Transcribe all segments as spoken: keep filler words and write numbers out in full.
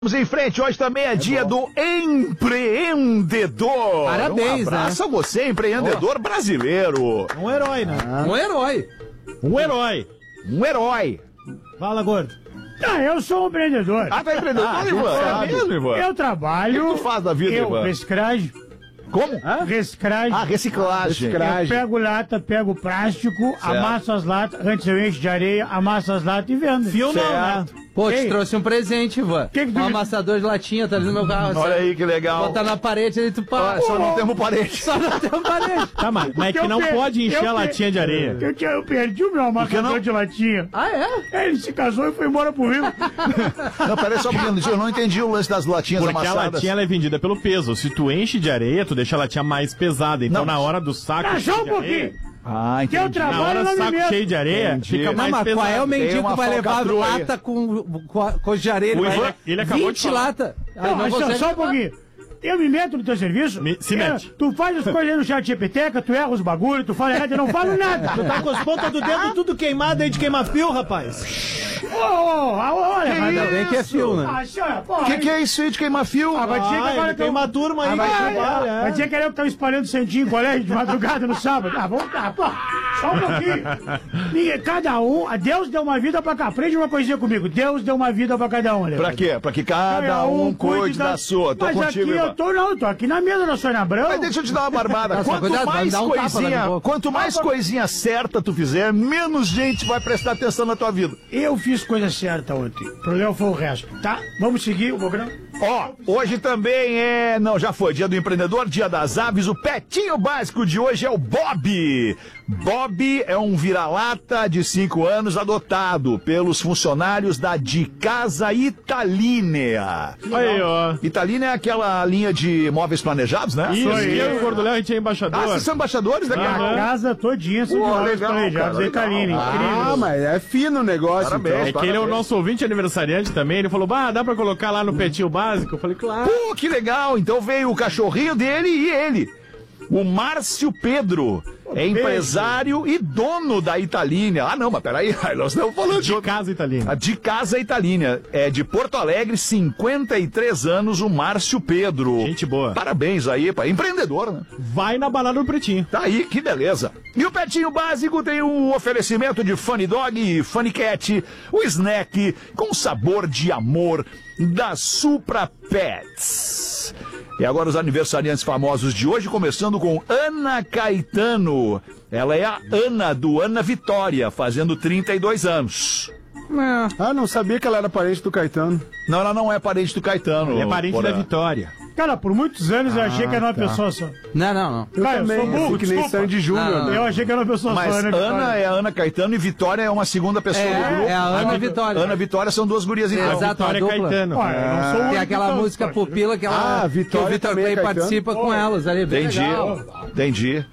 Vamos em frente, hoje também é, é dia bom. do empreendedor. Parabéns, um abraço né? a você, empreendedor oh. brasileiro. Um herói, né? Ah. Um herói. Um herói. Um herói. Fala, gordo. Ah, eu sou um empreendedor. Ah, tá empreendedor, ah, Ivan? É mesmo, Ivan? Eu trabalho... O que tu faz da vida, eu, Ivan? Reciclagem. Como? Hã? Reciclagem. Ah, reciclagem. reciclagem. Eu pego lata, pego plástico, certo. amasso as latas, antes eu encho de areia, amasso as latas e vendo. Fio não, né? Pô, Ei. te trouxe um presente, Ivan. Que que tu... Um amassador de latinha, tá ali no meu carro. Olha sabe? aí que legal. Botar na parede ali, tu pá. Olha, só não temos parede. Só não temos parede. Tá, mas, mas é que não per... pode encher a latinha de areia. Eu, eu, eu perdi o meu amassador de latinha. Ah, é? é? Ele se casou e foi embora pro Rio. Não, peraí só um pouquinho, eu não entendi o lance das latinhas Porque amassadas. a latinha ela é vendida pelo peso. Se tu enche de areia, tu deixa a latinha mais pesada. Então não. na hora do saco... Ah, só um pouquinho. Areia, Ah, entendi. Que eu trabalho na hora do saco mesmo. cheio de areia, entendi. fica mais não, mas pesado. qual é o mendigo que vai levar falcatrua lata com, com, com de areia? Ele, O vai- Ivan, ele acabou vinte de falar. lata. Não, Aí não mas só, consegue só um levar. pouquinho. Eu me meto no teu serviço. Me- se eu- mete. Tu faz as coisas aí no chat G P T, tu erra os bagulho, tu fala errado, eu não falo nada. Tu tá com as pontas do dedo tudo queimado aí de queima-fio, rapaz. Ô, ô, olha, mas Ainda bem que é fio, né? Ah, senhora, porra, O que, que é isso aí de queimar fio? Ah, vai dizer que Ah, agora ele que eu- tem uma turma aí Ah, que vai, trabalha, é. vai dizer que era eu que tava espalhando centinho em colégio de madrugada no sábado. Ah, vamos cá, pô. Só um pouquinho. Ninguém, cada um, a Deus deu uma vida pra cá. Aprende uma coisinha comigo. Deus deu uma vida pra cada um, Pra quê? Pra que cada um cuide da sua. Tô Mas contigo, aqui Ivan. eu tô, não, tô aqui na mesa da Sônia Abrão. Mas deixa eu te dar uma barbada. Nossa, Quanto cuidado, vai mais dar um tapa daqui a coisinha, pouco. quanto mais coisinha certa tu fizer, menos gente vai prestar atenção na tua vida. Eu fiz coisa certa ontem. O problema foi o resto, tá? Vamos seguir o programa? Ó, hoje também é... Não, já foi. Dia do empreendedor, dia das aves. O petinho básico de hoje é o Bob. Bob é um vira-lata de cinco anos adotado pelos funcionários da De Casa Italínea. Aí, ó. Italínea é aquela linha de móveis planejados, né? Isso, Sou e eu. eu e o Gordo Léo, a gente é embaixador. Ah, vocês são embaixadores, né, cara? A casa todinha são de Pô, móveis legal, planejados. cara, É Italina, legal. incrível. Ah, mas é fino o negócio, Parabéns. então. É que ele é o nosso ouvinte aniversariante também. Ele falou, bah, dá pra colocar lá no petinho básico? Eu falei, claro. Pô, que legal! Então veio o cachorrinho dele e ele. O Márcio Pedro é empresário e dono da Italínea. Ah, não, mas peraí, nós estamos falando De casa italiana. A De Casa Italínea. É de Porto Alegre, cinquenta e três anos, o Márcio Pedro. Gente boa. Parabéns aí, pá. Empreendedor, né? Vai na balada do pretinho. Tá aí, que beleza. E o Petinho Básico tem um oferecimento de Funny Dog e Funny Cat, o snack com sabor de amor da Supra Pets. E agora os aniversariantes famosos de hoje, começando com Ana Caetano. Ela é a Ana do Ana Vitória, fazendo trinta e dois anos. Ah, não sabia que ela era parente do Caetano. Não, ela não é parente do Caetano. Ele é parente Porã. da Vitória. Cara, por muitos anos eu achei que era uma tá. pessoa só. Não, não, não. Eu Cara, eu também, sou burro, assim, que nem desculpa. Sandy Júnior, Não, não, né? Eu achei que era uma pessoa Mas só. Ana Ana Vitória. é a Ana Caetano e Vitória é uma segunda pessoa do grupo. É, é a Ana Vitória. Ana Vitória são duas gurias então. Exato, a Vitória dupla. Caetano. Olha, eu não sou o Tem único aquela que tá- música Pupila que, ela, Ah, que o Vitória Vitor também é Clay Caetano? participa com elas ali. Bem Entendi, legal. entendi.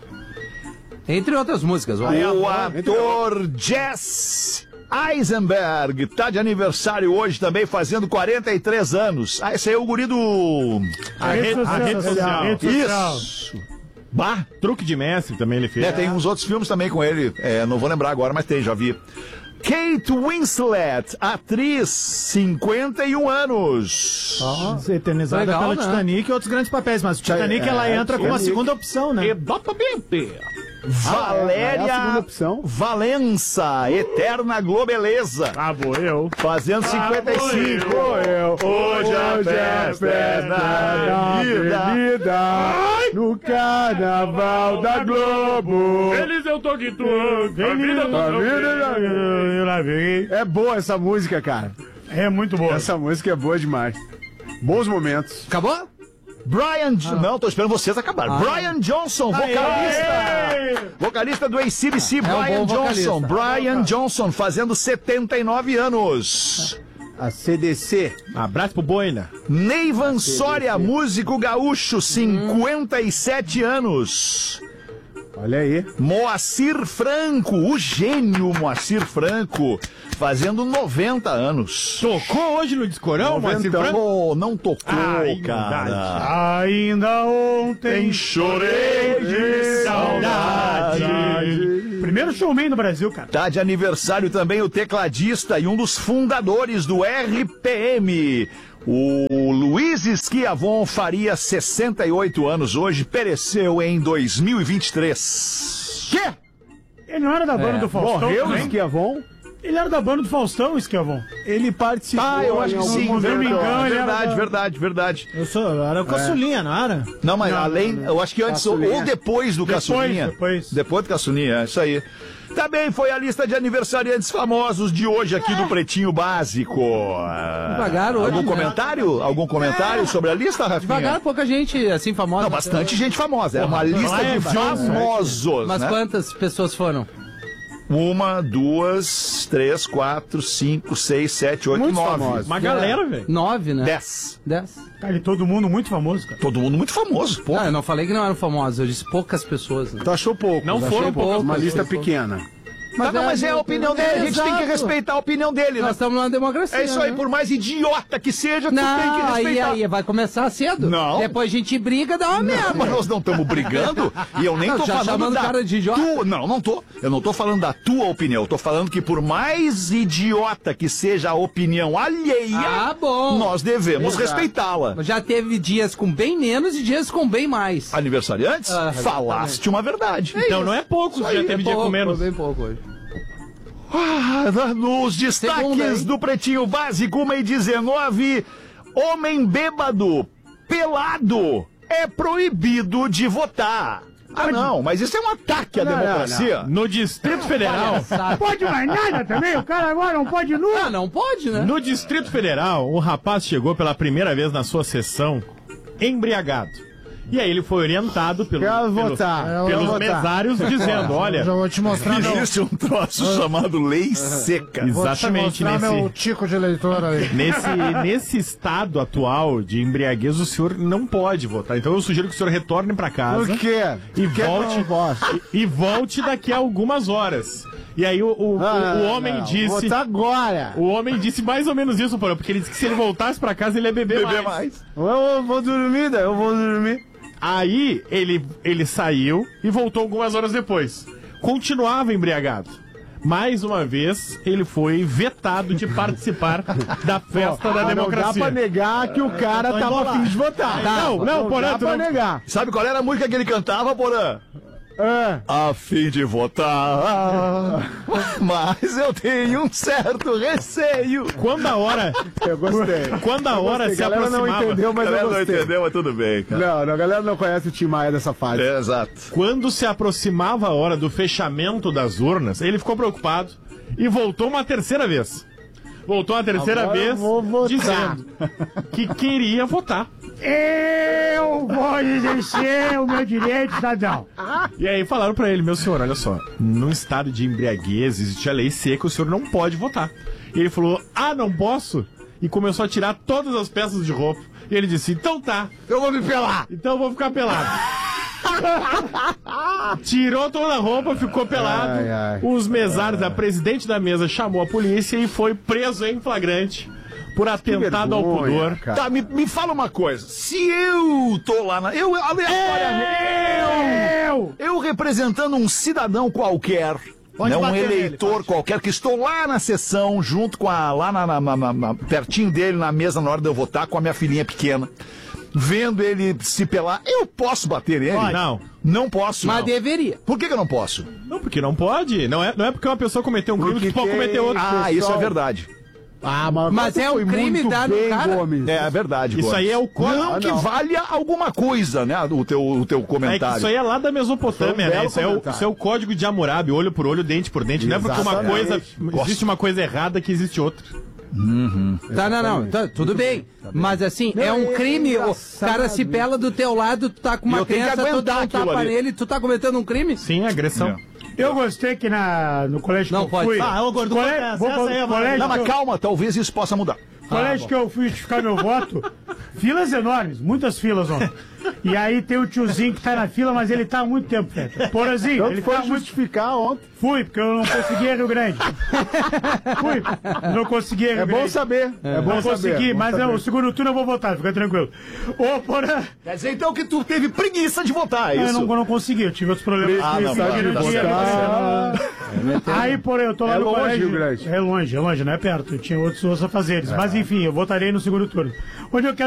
Entre outras músicas. ó. O ator Jess Eisenberg tá de aniversário hoje também, fazendo quarenta e três anos. Ah, esse aí é o guri do... A rede, a rede social. rede social. Isso. Bah. Truque de mestre também ele fez. É, tem uns outros filmes também com ele. É, não vou lembrar agora, mas tem, já vi. Kate Winslet, atriz, cinquenta e um anos. Ser eternizada Legal, pela né? Titanic e outros grandes papéis, mas o Titanic É, ela entra como a Titanic. segunda opção, né? Exatamente. é a Valéria segunda opção. Valença, eterna globeleza. Ah, vou eu. Fazendo cinquenta e cinco. Hoje a festa é da vida no carnaval da Globo. Feliz eu tô que tu. Feliz eu A vida Eu lá vi. É boa essa música, cara. É muito boa. Essa música é boa demais. Bons momentos. Acabou? Brian... Não, tô esperando vocês acabarem. Ah. Brian Johnson, vocalista. Vocalista do A C D C, um Brian bom Johnson. vocalista. Brian Johnson, fazendo setenta e nove anos. A C D C. Abraço pro Boina. Neivan Soria, músico gaúcho, cinquenta e sete anos. Olha aí. Moacir Franco, o gênio Moacir Franco, fazendo noventa anos. Tocou hoje no Discorão, Moacir Noventa- Franco? Oh, não tocou, Ai, cara. Ainda ontem chorei de saudade. Primeiro showman no Brasil, cara. Tá de aniversário também o tecladista e um dos fundadores do R P M, O Luiz Schiavon faria sessenta e oito anos hoje, pereceu em dois mil e vinte e três. Quê? Ele não era da banda É, do Faustão? Morreu o também? Schiavon? Ele era da banda do Faustão, o Schiavon. Ele participou. Ah, eu acho em que algum sim. momento. Se eu não me engano, ele era Verdade, da- verdade, verdade. Eu sou, era o caçulinha, não era? Não, mas Não, além, não, não. eu acho que antes ou, Caçulinha. ou depois do Depois, Caçulinha. depois. Depois do Caçulinha, é isso aí. Também foi a lista de aniversariantes famosos de hoje aqui do Pretinho Básico. Ah, Devagar hoje, Algum né? comentário? Algum comentário sobre a lista, Rafinha? Devagar, pouca gente assim famosa. Não, bastante gente famosa. É uma lista lá é de Johnson, famosos, Mas né? quantas pessoas foram? Uma, duas, três, quatro, cinco, seis, sete, oito, Muitos nove. famosos. Uma galera, velho. Nove, né? Dez. Dez. Cara, e todo mundo muito famoso, cara. Todo mundo muito famoso, pô. Ah, eu não falei que não eram famosos, eu disse poucas pessoas. Né? Tu achou pouco? Não Achei foram poucas. Uma lista poucas. pequena. Tá, não, mas é a opinião dele, a gente tem que Exato. respeitar a opinião dele, né? Nós estamos numa democracia. É isso aí, né? por mais idiota que seja, tu tem que Não, aí, respeitar. aí, vai começar cedo. Não. Depois a gente briga, dá uma merda. Mas nós não estamos brigando e eu nem Não, tô já falando chamando da o cara de idiota? tua... Não, não tô. Eu não tô falando da tua opinião. Eu tô falando que por mais idiota que seja a opinião alheia, Ah, bom. nós devemos Exato. respeitá-la. Já teve dias com bem menos e dias com bem mais. Aniversariantes, Ah, falaste uma verdade. Então não é pouco, já teve dia com Pouco, menos. bem pouco hoje. Ah, nos destaques Segunda, hein? do Pretinho Básico, uma e dezenove, homem bêbado, pelado, é proibido de votar. Ah, não, mas isso é um ataque à Não, não, democracia. No Distrito Federal, Não pode mais nada também? O cara agora não pode nu? Ah, não pode, né? no Distrito Federal, o rapaz chegou pela primeira vez na sua sessão embriagado. E aí ele foi orientado pelo, Quero pelos, votar. Eu pelos vou votar. mesários dizendo, olha, Já vou te mostrar meu, Existe um troço chamado lei seca. vou te exatamente mostrar nesse, meu tico de eleitor aí. nesse, nesse estado atual de embriaguez, o senhor não pode votar. Então eu sugiro que o senhor retorne para casa. Por quê? E Por que que eu volte, não posso? e, e volte daqui a algumas horas. E aí o, o, Ah, o, o não, homem não. disse... Votar agora. O homem disse mais ou menos isso, porra, porque ele disse que se ele voltasse pra casa, ele ia beber, Beber mais. mais. Eu vou dormir, daí eu vou dormir. Aí ele, ele saiu e voltou algumas horas depois. Continuava embriagado. Mais uma vez, ele foi vetado de participar da festa da Ah, não dá democracia. pra negar que o cara tava afim de votar. Não, não, Porã, dá tu pra não- negar. Sabe qual era a música que ele cantava, Porã? É. A fim de votar, mas eu tenho um certo receio. Quando a hora, Eu gostei. quando a Eu hora gostei. se A galera não aproximava... entendeu, A mas eu galera não gostei. entendeu, mas tudo bem, cara. Não, não, a galera não conhece o Tim Maia dessa fase. É, exato. Quando se aproximava a hora do fechamento das urnas, ele ficou preocupado e voltou uma terceira vez. Voltou uma terceira Agora eu vez vou votar. dizendo que queria votar. Eu vou exercer o meu direito, cidadão. E aí falaram pra ele, meu senhor, olha só, num estado de embriaguez existe a lei seca, o senhor não pode votar. E ele falou, ah, não posso? E começou a tirar todas as peças de roupa. E ele disse, então tá, Eu vou me pelar. então eu vou ficar pelado. Tirou toda a roupa, ficou pelado. Ai, ai. Os mesários, a presidente da mesa chamou a polícia e foi preso em flagrante por atentado ao vergonha, pudor. cara. Tá, me, me fala uma coisa. Se eu tô lá na. Eu, aleatoriamente. Eu, eu representando um cidadão qualquer. Pode Né, um bater nele, eleitor pode. qualquer que estou lá na sessão, junto com a. lá na, na- na- na- pertinho dele, na mesa, na hora de eu votar, com a minha filhinha pequena. Vendo ele se pelar, eu posso bater nele? Pode. Não. Não posso. Mas não. deveria. Por que, que eu não posso? Não, porque não pode. Não é, não é porque uma pessoa cometeu um crime Porque que tu pode tem- cometer outro. Ah, isso é pessoal- verdade. Ah, mas, Mas você é um foi crime muito dar no bem, cara? Gomes. É, é verdade. Isso Gomes. aí é o código. Não Ah, que não. valha alguma coisa, né? O teu, o teu É que comentário. isso aí é lá da Mesopotâmia, Foi um né? belo Isso é, o, comentário. isso é o código de Hammurabi, olho por olho, dente por dente. Não é porque uma Exatamente. coisa. Existe uma coisa errada que existe outra. Tá, não, não. Tá, tudo bem. Mas assim, é um é crime. O engraçado. cara se pela do teu lado, tu tá com E uma eu tenho que criança, tu aguentar dá um aquilo tapa ali. nele, tu tá cometendo um crime? Sim, agressão. Eu gostei que na, no colégio Não que eu pode. fui... Ah, ô, gordo, colégio, essa vou, aí é colégio, Não, que mas eu- calma, talvez isso possa mudar. colégio que eu fui justificar meu voto, Filas enormes, muitas filas ontem. E aí tem o tiozinho que tá na fila, mas ele tá há muito tempo, Feta. Porazinho, Então ele tu foi tá muito... justificar ontem. Fui, porque eu não conseguia Rio Grande. Fui, não conseguia Rio É Grande. bom saber. É, bom Não saber. consegui, bom mas saber. não, o segundo turno eu vou votar, fica tranquilo. Ô, Porã... Quer dizer então que tu teve preguiça de votar, é Eu isso? não, eu não consegui, eu tive outros problemas. Ah, que não, impediram tá de ir, certo. Aí, porém, eu tô lá É no longe, colégio. Rio Grande. É longe, é longe, não é perto. Tinha outros, outros afazeres. Mas enfim, eu votarei no segundo turno. Onde eu quero